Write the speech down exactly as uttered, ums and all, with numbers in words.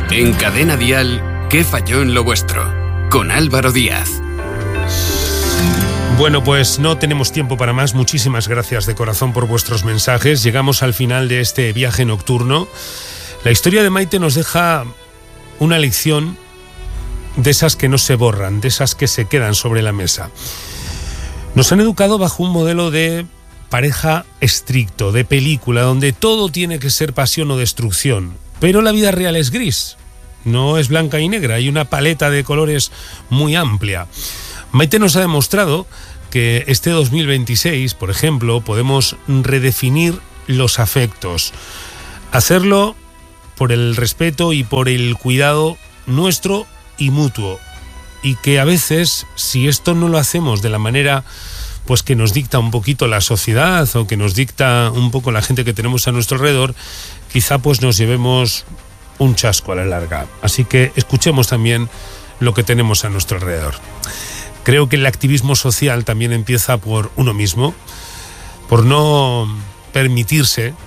En Cadena Dial, ¿qué falló en lo vuestro? Con Álvaro Díaz. Bueno, pues no tenemos tiempo para más. Muchísimas gracias de corazón por vuestros mensajes. Llegamos al final de este viaje nocturno. La historia de Maite nos deja una lección de esas que no se borran, de esas que se quedan sobre la mesa. Nos han educado bajo un modelo de pareja estricto, de película, donde todo tiene que ser pasión o destrucción. Pero la vida real es gris, no es blanca y negra, hay una paleta de colores muy amplia. Maite nos ha demostrado que este dos mil veintiséis, por ejemplo, podemos redefinir los afectos, hacerlo por el respeto y por el cuidado nuestro y mutuo, y que a veces, si esto no lo hacemos de la manera pues que nos dicta un poquito la sociedad o que nos dicta un poco la gente que tenemos a nuestro alrededor, quizá pues nos llevemos un chasco a la larga. Así que escuchemos también lo que tenemos a nuestro alrededor. Creo que el activismo social también empieza por uno mismo, por no permitirse